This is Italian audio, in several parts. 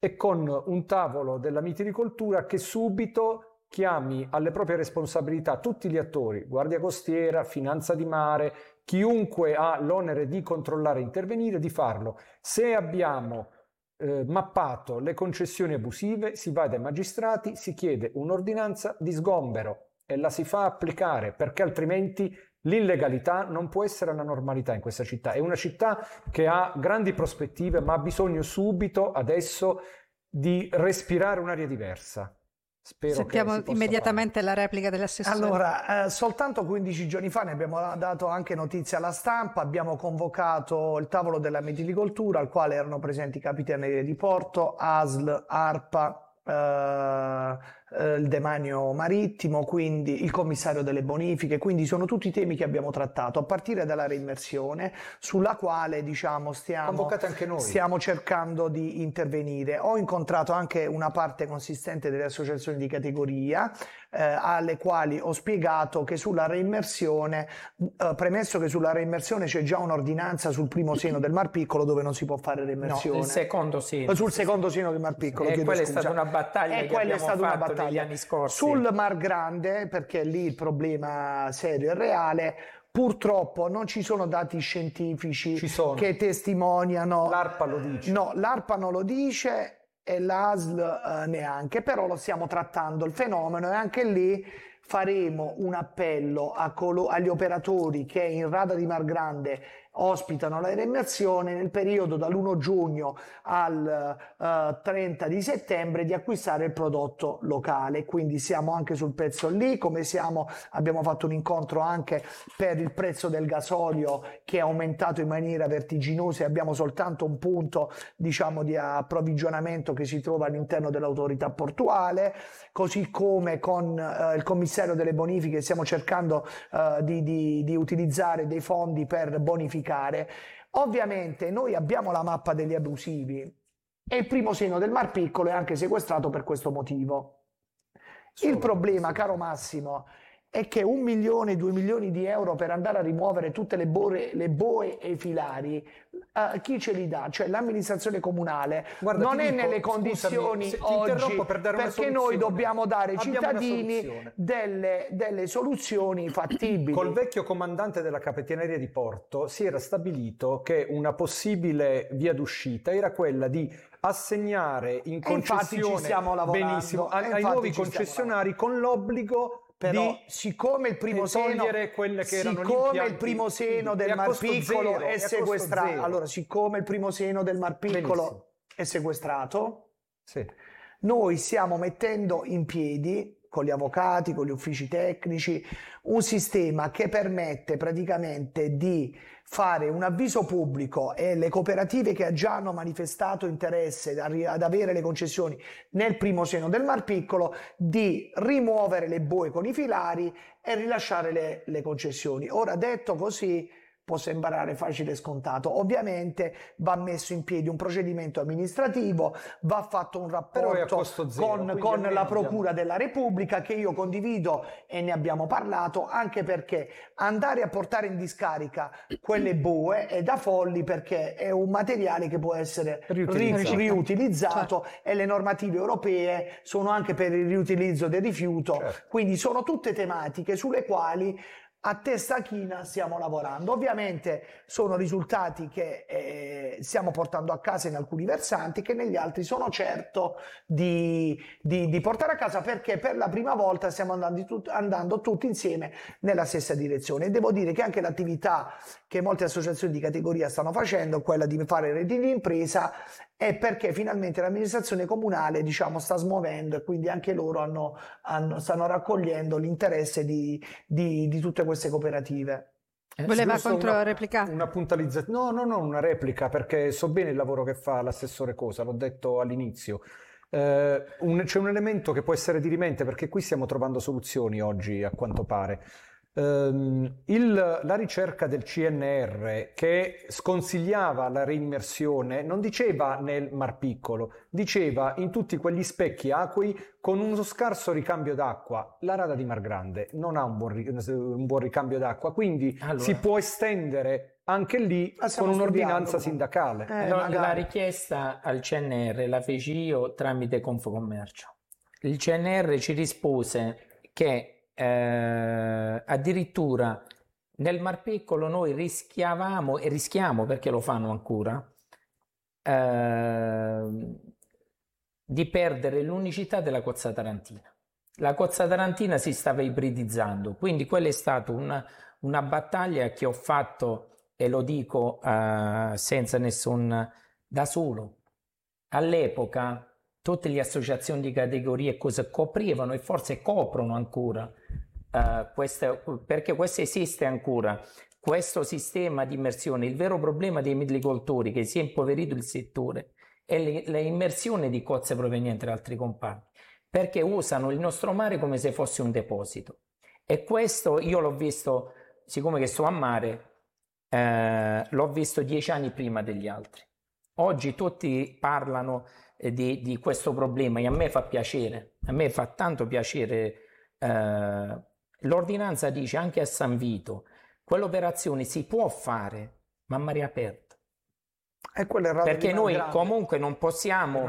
e con un tavolo della mitilicoltura che subito chiami alle proprie responsabilità tutti gli attori, Guardia Costiera, Finanza di Mare, chiunque ha l'onere di controllare e intervenire, di farlo. Se abbiamo mappato le concessioni abusive, si va dai magistrati, si chiede un'ordinanza di sgombero e la si fa applicare, perché altrimenti l'illegalità non può essere la normalità in questa città. È una città che ha grandi prospettive, ma ha bisogno subito, adesso, di respirare un'aria diversa. Spero Sentiamo che si possa immediatamente la replica dell'assessore. Allora, soltanto 15 giorni fa ne abbiamo dato anche notizia alla stampa, abbiamo convocato il tavolo della mitilicoltura al quale erano presenti Capitaneria di Porto, ASL, ARPA, il demanio marittimo, quindi il commissario delle bonifiche, quindi sono tutti temi che abbiamo trattato, a partire dalla reimmersione, sulla quale diciamo stiamo cercando di intervenire. Ho incontrato anche una parte consistente delle associazioni di categoria, alle quali ho spiegato che sulla reimmersione, premesso che sulla reimmersione c'è già un'ordinanza sul primo seno del Mar Piccolo dove non si può fare reimmersione. No, il secondo seno. Sul secondo seno del Mar Piccolo. E quella è stata una battaglia che abbiamo fatto negli anni scorsi. Sul Mar Grande, perché lì il problema serio e reale, purtroppo non ci sono dati scientifici che testimoniano. L'ARPA lo dice. No, l'ARPA non lo dice e l'ASL neanche, però lo stiamo trattando il fenomeno e anche lì faremo un appello agli operatori che in Rada di Mar Grande ospitano la reimmersione nel periodo dall'1 giugno al 30 di settembre di acquistare il prodotto locale. Quindi siamo anche sul pezzo lì, abbiamo fatto un incontro anche per il prezzo del gasolio che è aumentato in maniera vertiginosa e abbiamo soltanto un punto diciamo di approvvigionamento che si trova all'interno dell'autorità portuale, così come con il commissario delle bonifiche stiamo cercando di utilizzare dei fondi per bonificare. Ovviamente noi abbiamo la mappa degli abusivi e il primo seno del Mar Piccolo è anche sequestrato per questo motivo. Il problema, caro Massimo, è che 1 milione, 2 milioni di euro per andare a rimuovere tutte le boe e i filari, chi ce li dà? Cioè l'amministrazione comunale. Guarda, non è nelle condizioni oggi, perché noi dobbiamo dare ai cittadini delle soluzioni fattibili. Col vecchio comandante della Capitaneria di Porto si era stabilito che una possibile via d'uscita era quella di assegnare in concessione benissimo ai nuovi concessionari con l'obbligo. Però siccome il primo seno del Mar Piccolo è sequestrato, allora siccome il primo seno del Mar Piccolo è sequestrato, noi stiamo mettendo in piedi con gli avvocati, con gli uffici tecnici, un sistema che permette praticamente di fare un avviso pubblico e le cooperative che già hanno manifestato interesse ad avere le concessioni nel primo seno del Mar Piccolo di rimuovere le boe con i filari e rilasciare le concessioni. Ora, detto così, può sembrare facile e scontato. Ovviamente va messo in piedi un procedimento amministrativo, va fatto un rapporto con la Procura della Repubblica che io condivido e ne abbiamo parlato, anche perché andare a portare in discarica quelle boe è da folli, perché è un materiale che può essere riutilizzato e le normative europee sono anche per il riutilizzo del rifiuto, quindi sono tutte tematiche sulle quali a testa china stiamo lavorando. Ovviamente sono risultati che stiamo portando a casa in alcuni versanti, che negli altri sono certo di portare a casa, perché per la prima volta stiamo andando tutti insieme nella stessa direzione. E devo dire che anche l'attività che molte associazioni di categoria stanno facendo, quella di fare reti di impresa, è perché finalmente l'amministrazione comunale sta smuovendo, e quindi anche loro stanno raccogliendo l'interesse di tutte queste cooperative. Voleva controreplicare? Una puntualizzazione? No, una replica, perché so bene il lavoro che fa l'assessore Cosa, l'ho detto all'inizio. C'è un elemento che può essere dirimente, perché qui stiamo trovando soluzioni oggi, a quanto pare. La ricerca del CNR che sconsigliava la reimmersione non diceva nel Mar Piccolo, diceva in tutti quegli specchi acquei con uno scarso ricambio d'acqua. La rada di Mar Grande non ha un buon ricambio d'acqua, quindi si può estendere anche lì con un'ordinanza sindacale. La richiesta al CNR la feci io tramite Confcommercio. Il CNR ci rispose che addirittura nel Mar Piccolo noi rischiavamo, e rischiamo perché lo fanno ancora, di perdere l'unicità della cozza tarantina. La cozza tarantina si stava ibridizzando, quindi quella è stata una battaglia che ho fatto, e lo dico senza nessun da solo. All'epoca tutte le associazioni di categorie cosa coprivano e forse coprono ancora perché questo esiste ancora, questo sistema di immersione. Il vero problema dei mitilicoltori che si è impoverito il settore è l'immersione di cozze provenienti da altri comparti, perché usano il nostro mare come se fosse un deposito, e questo io l'ho visto, siccome che sto a mare, l'ho visto 10 anni prima degli altri. Oggi tutti parlano di questo problema e a me fa piacere, a me fa tanto piacere. L'ordinanza dice anche a San Vito quell'operazione si può fare ma a mare aperto, perché noi comunque non possiamo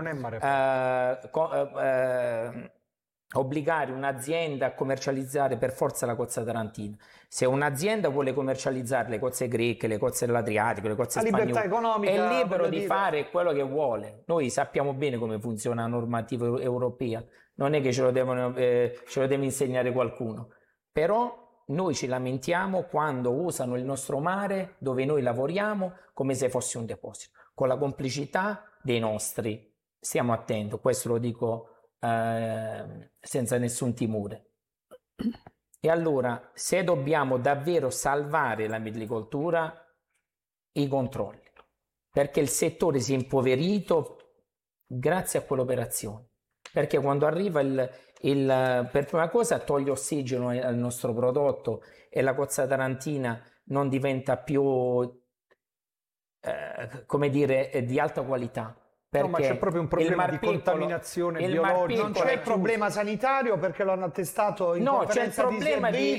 obbligare un'azienda a commercializzare per forza la cozza tarantina. Se un'azienda vuole commercializzare le cozze greche, le cozze dell'Adriatico, le cozze spagnole, è libero di fare quello che vuole. Noi sappiamo bene come funziona la normativa europea, non è che ce lo deve insegnare qualcuno, però noi ci lamentiamo quando usano il nostro mare dove noi lavoriamo come se fosse un deposito, con la complicità dei nostri. Stiamo attenti, questo lo dico senza nessun timore. E allora, se dobbiamo davvero salvare la mitilicoltura, i controlli, perché il settore si è impoverito grazie a quell'operazione, perché quando arriva per prima cosa toglie ossigeno al nostro prodotto e la cozza tarantina non diventa più come dire di alta qualità. No, ma c'è proprio un problema di contaminazione biologica. Non c'è il problema sanitario perché lo hanno attestato in conferenza c'è il problema di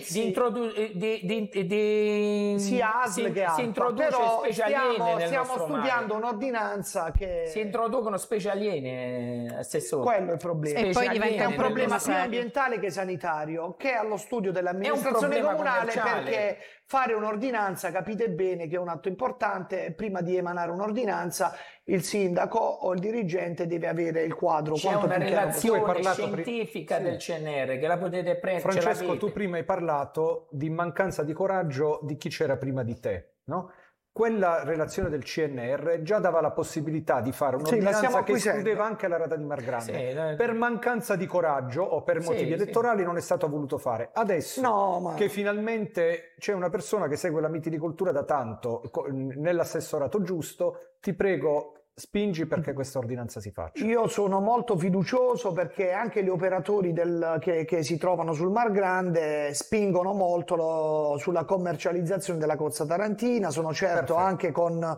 sia ASL che si introduce specie aliene nel stiamo studiando un'ordinanza che si introducono specie aliene, assessore. Quello è il problema. E poi diventa un problema sia ambientale che sanitario, che è allo studio dell'amministrazione comunale, perché fare un'ordinanza, capite bene che è un atto importante. Prima di emanare un'ordinanza il sindaco o il dirigente deve avere il quadro. C'è una relazione scientifica del CNR che la potete prendere. Francesco, tu prima hai parlato di mancanza di coraggio di chi c'era prima di te, no? Quella relazione del CNR già dava la possibilità di fare un'ordinanza che escludeva anche la rata di Mar Grande. Per mancanza di coraggio o per motivi elettorali non è stato voluto fare. Adesso che finalmente c'è una persona che segue la mitilicoltura da tanto nell'assessorato giusto, ti prego, spingi perché questa ordinanza si faccia. Io sono molto fiducioso perché anche gli operatori che si trovano sul Mar Grande spingono molto sulla commercializzazione della cozza tarantina. Sono certo anche con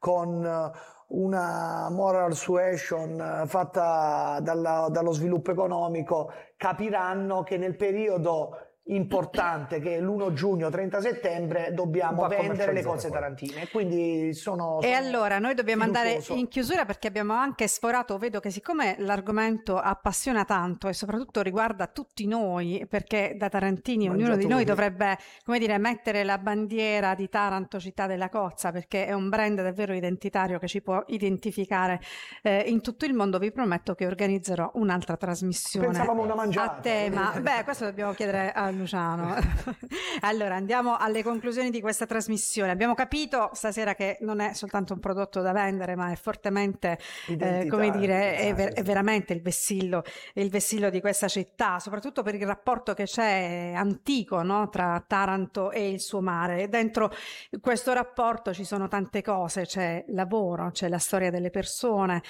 una moral suasion fatta dallo sviluppo economico capiranno che nel periodo importante che è l'1 giugno 30 settembre dobbiamo vendere le cozze tarantine, quindi e allora noi dobbiamo andare in chiusura perché abbiamo anche sforato, vedo che siccome l'argomento appassiona tanto e soprattutto riguarda tutti noi, perché da tarantini ognuno di noi dovrebbe, come dire, mettere la bandiera di Taranto città della cozza, perché è un brand davvero identitario che ci può identificare in tutto il mondo. Vi prometto che organizzerò un'altra trasmissione a tema. Questo dobbiamo chiedere a Luciano. Allora andiamo alle conclusioni di questa trasmissione. Abbiamo capito stasera che non è soltanto un prodotto da vendere, ma è fortemente come dire, è veramente il vessillo di questa città, soprattutto per il rapporto che c'è antico, no? Tra Taranto e il suo mare. Dentro questo rapporto ci sono tante cose, c'è lavoro, c'è la storia delle persone,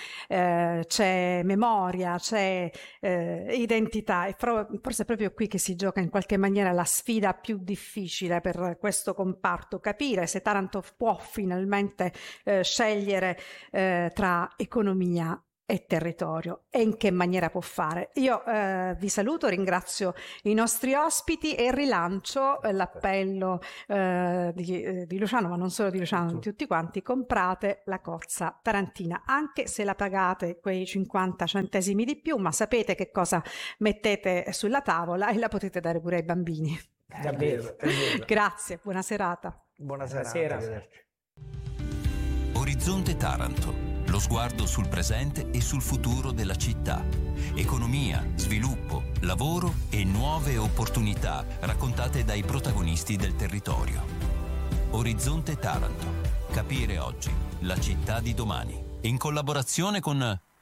c'è memoria, c'è identità, e forse è proprio qui che si gioca in qualche qualche maniera la sfida più difficile per questo comparto, capire se Taranto può finalmente scegliere tra economia e territorio e in che maniera può fare. Io vi saluto, ringrazio i nostri ospiti e rilancio l'appello di Luciano, ma non solo di Luciano, di tutti quanti: comprate la cozza tarantina, anche se la pagate quei 50 centesimi di più, ma sapete che cosa mettete sulla tavola e la potete dare pure ai bambini. È vero. Grazie, buona serata. Buonasera. Orizzonte Taranto. Lo sguardo sul presente e sul futuro della città. Economia, sviluppo, lavoro e nuove opportunità raccontate dai protagonisti del territorio. Orizzonte Taranto. Capire oggi la città di domani. In collaborazione con